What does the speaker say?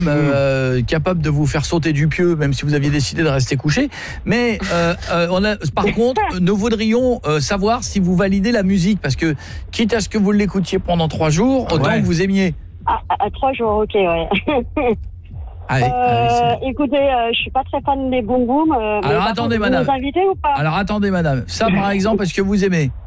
capable de vous faire sauter du pieu, même si vous aviez décidé de rester couché. Mais par contre, nous voudrions savoir si vous validez la musique, parce que quitte à ce que vous l'écoutiez pendant 3 jours, autant que vous aimiez. À 3 jours, ok, ouais. Écoutez, je suis pas très fan des boum boum. Alors attendez, madame. Vous nous invitez ou pas? Alors attendez, madame. Ça, par exemple, est-ce que vous aimez?